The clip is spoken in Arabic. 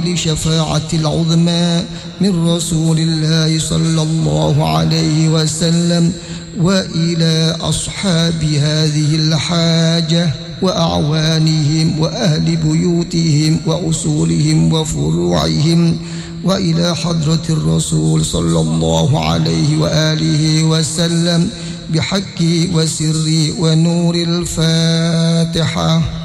لشفاعة العظمى من رسول الله صلى الله عليه وسلم، وإلى أصحاب هذه الحاجة وأعوانهم وأهل بيوتهم وأصولهم وفروعهم، وإلى حضرة الرسول صلى الله عليه وآله وسلم بحق وسر ونور الفاتحة.